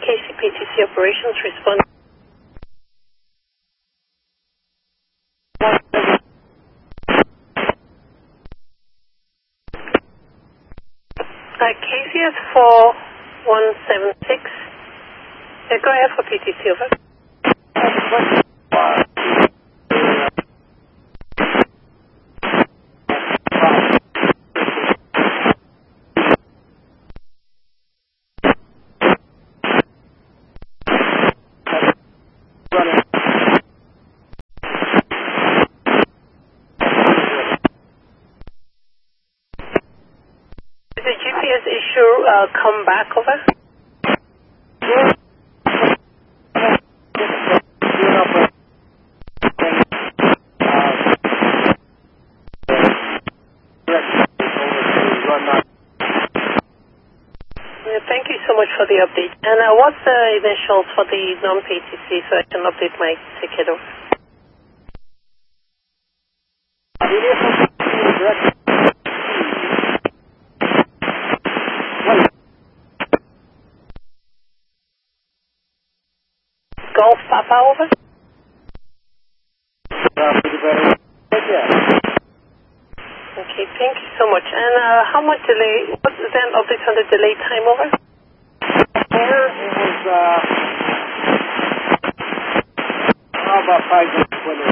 KCPTC operations respond. KCS 4176. Go ahead for PTC, over. Did the GPS issue come back, over? Thank you so much for the update. And what's the initials for the non-PTC so I can update my ticket? Golf Papa, over? Okay, thank you so much. And how much delay, what's the update on the delay time, over? It was about 5 minutes when